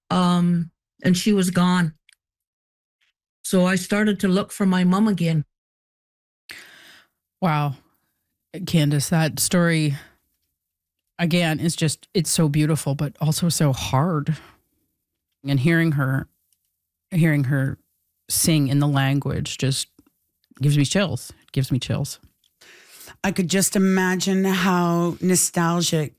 And she was gone. So I started to look for my mom again. Wow. Candace, that story, again, is just, it's so beautiful, but also so hard. And hearing her sing in the language just gives me chills. It gives me chills. I could just imagine how nostalgic